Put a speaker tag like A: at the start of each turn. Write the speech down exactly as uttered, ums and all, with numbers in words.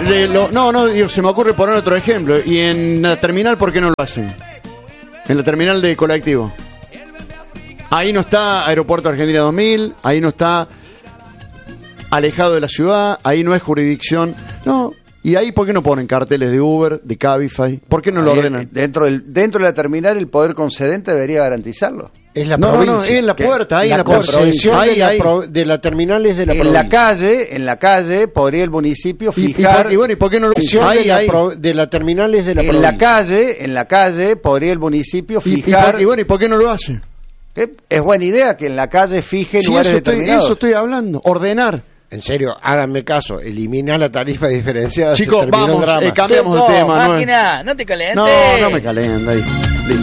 A: de lo, no, no, digo, se me ocurre poner otro ejemplo. Y en la terminal, ¿por qué no lo hacen? En la terminal de colectivo. Ahí no está Aeropuerto Argentina dos mil, ahí no está alejado de la ciudad, ahí no es jurisdicción. No, y ahí ¿por qué no ponen carteles de Uber, de Cabify? ¿Por qué no lo ordenan?
B: Dentro del, dentro de la terminal el poder concedente debería garantizarlo.
C: Es la
A: no,
C: provincia.
A: no, no, es en la puerta, ahí
C: la,
A: en la puerta.
C: concesión
A: Ahí,
C: de, la
A: ahí.
C: pro, de la terminal es de la
B: en
C: provincia.
B: la calle, en la calle podría el municipio
A: Y, y,
B: fijar.
A: por- y bueno, ¿y por qué no lo
C: Concesión
A: ahí,
C: de, la
A: ahí.
C: pro, de la terminal es de la
B: en
C: provincia.
B: la calle, en la calle podría el municipio
A: Y, y
B: fijar.
A: por- y bueno, ¿y por qué no lo hace?
B: Eh, Es buena idea que en la calle fije
A: Sí,
B: lugares
A: eso estoy,
B: determinados.
A: eso estoy hablando, ordenar.
C: En serio, háganme caso, elimina la tarifa diferenciada. se
A: Chicos,
C: terminó el
A: vamos,
C: drama.
A: eh, cambiamos de
D: Turco,
A: tema.
D: máquina, no te calientes.
A: No, no me calienta ahí.